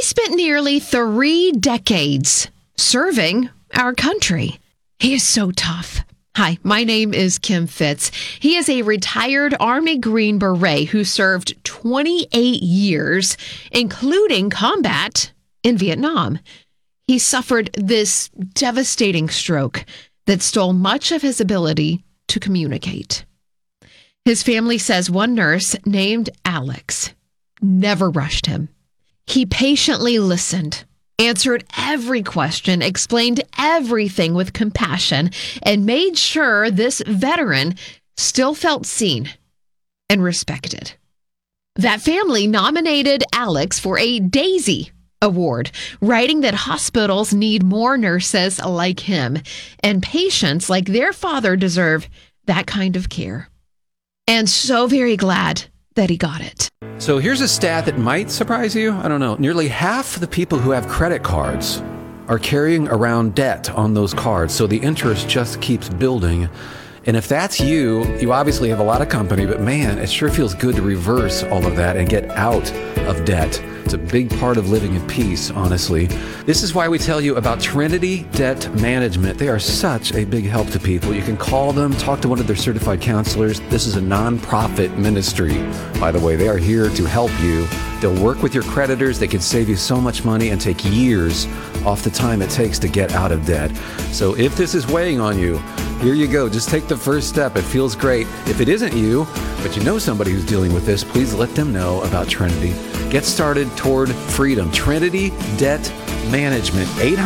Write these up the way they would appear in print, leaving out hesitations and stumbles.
spent nearly 3 decades serving our country. He is so tough. Hi, my name is Kim Fitz. He is a retired Army Green Beret who served 28 years, including combat in Vietnam. He suffered this devastating stroke that stole much of his ability to communicate. His family says one nurse named Alex never rushed him. He patiently listened, answered every question, explained everything with compassion, and made sure this veteran still felt seen and respected. That family nominated Alex for a Daisy Award, writing that hospitals need more nurses like him, and patients like their father deserve that kind of care. And so very glad that he got it. So here's a stat that might surprise you. I don't know. Nearly half the people who have credit cards are carrying around debt on those cards. So the interest just keeps building. And if that's you, you obviously have a lot of company, but man, it sure feels good to reverse all of that and get out of debt. It's a big part of living in peace, honestly. This is why we tell you about Trinity Debt Management. They are such a big help to people. You can call them, talk to one of their certified counselors. This is a nonprofit ministry, by the way. They are here to help you. They'll work with your creditors. They can save you so much money and take years off the time it takes to get out of debt. So if this is weighing on you, here you go. Just take the first step. It feels great. If it isn't you, but you know somebody who's dealing with this, please let them know about Trinity. Get started toward freedom. Trinity Debt Management,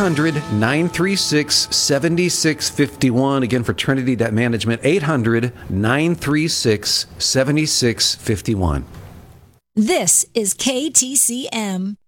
800-936-7651. Again, for Trinity Debt Management, 800-936-7651. This is KTCM.